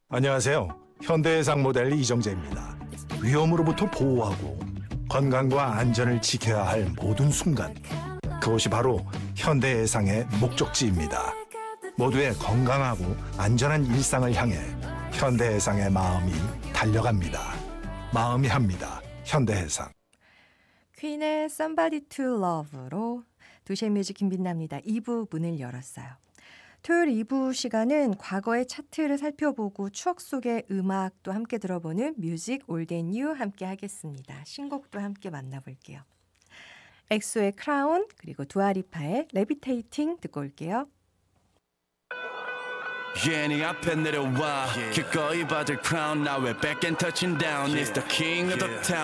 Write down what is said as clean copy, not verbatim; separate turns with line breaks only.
안녕하세요. 현대해상 모델 이정재입니다. 위험으로부터 보호하고 건강과 안전을 지켜야 할 모든 순간, 그것이 바로 현대해상의 목적지입니다. 모두의 건강하고 안전한 일상을 향해 현대해상의 마음이 달려갑니다. 마음이 합니다. 현대해상.
퀸의 Somebody to Love로 두시뮤직 김빛납니다. 2부 문을 열었어요. 토요일 2부 시간은 과거의 차트를 살펴보고 추억 속의 음악도 함께 들어보는 뮤직 올드 앤 뉴 함께 하겠습니다. 신곡도 함께 만나볼게요. 엑소의 크라운 그리고 두아리파의 레비테이팅 듣고 올게요.
Yeah, 네 앞에 내려와 기꺼이 받을 crown now we're back and touching down It's the king of the town